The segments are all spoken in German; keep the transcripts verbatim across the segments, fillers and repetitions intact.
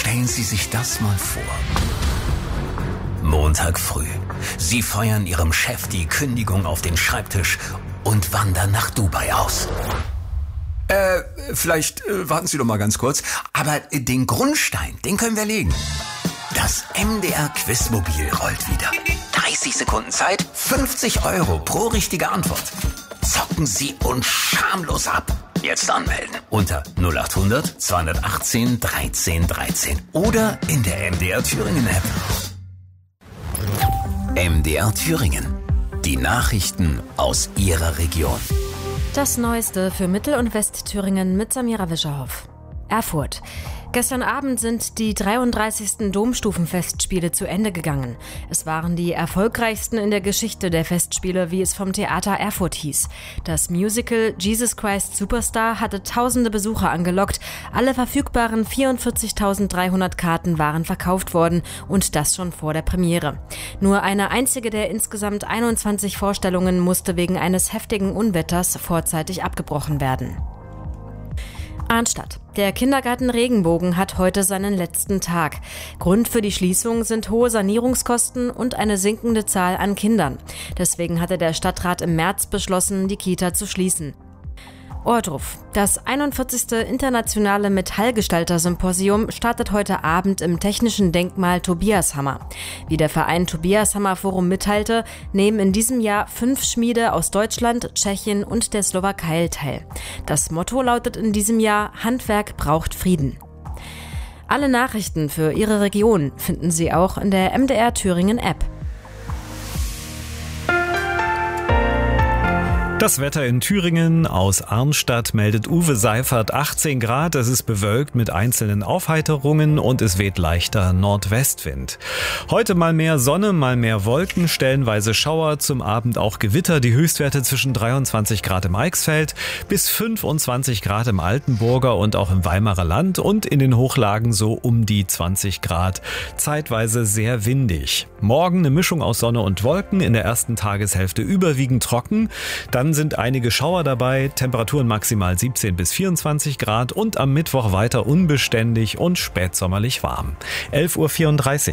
Stellen Sie sich das mal vor. Montag früh. Sie feuern Ihrem Chef die Kündigung auf den Schreibtisch und wandern nach Dubai aus. Äh, vielleicht äh, warten Sie doch mal ganz kurz. Aber äh, den Grundstein, den können wir legen. Das M D R-Quizmobil rollt wieder. dreißig Sekunden Zeit, fünfzig Euro pro richtige Antwort. Zocken Sie uns schamlos ab. Jetzt anmelden unter null acht hundert zweihundertachtzehn dreizehn dreizehn oder in der M D R Thüringen App. M D R Thüringen. Die Nachrichten aus Ihrer Region. Das Neueste für Mittel- und Westthüringen mit Samira Wischerhoff. Erfurt. Gestern Abend sind die dreiunddreißigsten Domstufenfestspiele zu Ende gegangen. Es waren die erfolgreichsten in der Geschichte der Festspiele, wie es vom Theater Erfurt hieß. Das Musical Jesus Christ Superstar hatte tausende Besucher angelockt. Alle verfügbaren vierundvierzigtausenddreihundert Karten waren verkauft worden und das schon vor der Premiere. Nur eine einzige der insgesamt einundzwanzig Vorstellungen musste wegen eines heftigen Unwetters vorzeitig abgebrochen werden. Arnstadt. Der Kindergarten Regenbogen hat heute seinen letzten Tag. Grund für die Schließung sind hohe Sanierungskosten und eine sinkende Zahl an Kindern. Deswegen hatte der Stadtrat im März beschlossen, die Kita zu schließen. Ohrdruf. Das einundvierzigste Internationale Metallgestalter-Symposium startet heute Abend im Technischen Denkmal Tobiashammer. Wie der Verein Tobiashammer Forum mitteilte, nehmen in diesem Jahr fünf Schmiede aus Deutschland, Tschechien und der Slowakei teil. Das Motto lautet in diesem Jahr: Handwerk braucht Frieden. Alle Nachrichten für Ihre Region finden Sie auch in der M D R Thüringen App. Das Wetter in Thüringen. Aus Arnstadt meldet Uwe Seifert achtzehn Grad. Es ist bewölkt mit einzelnen Aufheiterungen und es weht leichter Nordwestwind. Heute mal mehr Sonne, mal mehr Wolken, stellenweise Schauer, zum Abend auch Gewitter. Die Höchstwerte zwischen dreiundzwanzig Grad im Eichsfeld bis fünfundzwanzig Grad im Altenburger und auch im Weimarer Land und in den Hochlagen so um die zwanzig Grad. Zeitweise sehr windig. Morgen eine Mischung aus Sonne und Wolken, in der ersten Tageshälfte überwiegend trocken. Dann sind einige Schauer dabei, Temperaturen maximal siebzehn bis vierundzwanzig Grad und am Mittwoch weiter unbeständig und spätsommerlich warm. elf Uhr vierunddreißig.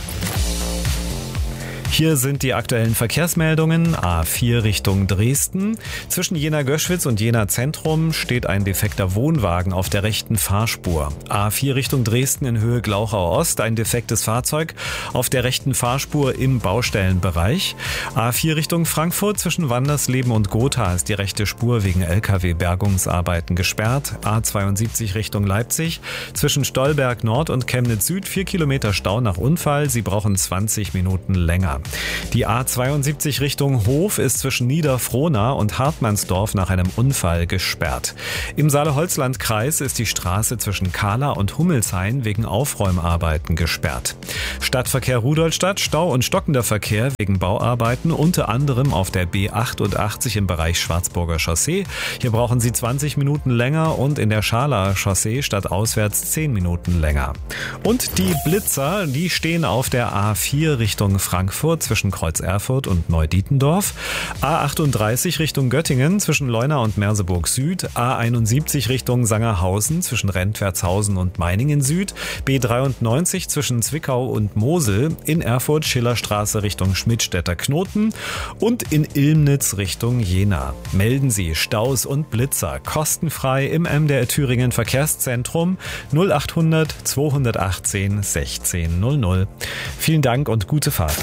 Hier sind die aktuellen Verkehrsmeldungen. A vier Richtung Dresden. Zwischen Jena-Göschwitz und Jena-Zentrum steht ein defekter Wohnwagen auf der rechten Fahrspur. A vier Richtung Dresden in Höhe Glauchau Ost, ein defektes Fahrzeug auf der rechten Fahrspur im Baustellenbereich. A vier Richtung Frankfurt zwischen Wandersleben und Gotha ist die rechte Spur wegen L K W-Bergungsarbeiten gesperrt. A zweiundsiebzig Richtung Leipzig zwischen Stolberg Nord und Chemnitz Süd vier Kilometer Stau nach Unfall. Sie brauchen zwanzig Minuten länger. Die A zweiundsiebzig Richtung Hof ist zwischen Niederfrohna und Hartmannsdorf nach einem Unfall gesperrt. Im Saale-Holzland-Kreis ist die Straße zwischen Kahla und Hummelshain wegen Aufräumarbeiten gesperrt. Stadtverkehr Rudolstadt, Stau und stockender Verkehr wegen Bauarbeiten, unter anderem auf der B achtundachtzig im Bereich Schwarzburger Chaussee. Hier brauchen Sie zwanzig Minuten länger und in der Scharlaer Chaussee stadtauswärts zehn Minuten länger. Und die Blitzer, die stehen auf der A vier Richtung Frankfurt zwischen Kreuz Erfurt und Neudietendorf, A achtunddreißig Richtung Göttingen zwischen Leuna und Merseburg Süd, A einundsiebzig Richtung Sangerhausen zwischen Rentwertshausen und Meiningen Süd, B dreiundneunzig zwischen Zwickau und Mosel, in Erfurt Schillerstraße Richtung Schmidtstädter Knoten und in Ilmnitz Richtung Jena. Melden Sie Staus und Blitzer kostenfrei im M D R Thüringen Verkehrszentrum null achthundert zweihundertachtzehn sechzehn null null. Vielen Dank und gute Fahrt.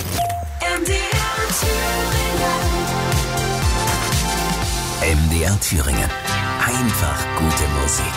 M D R Thüringen. Einfach gute Musik.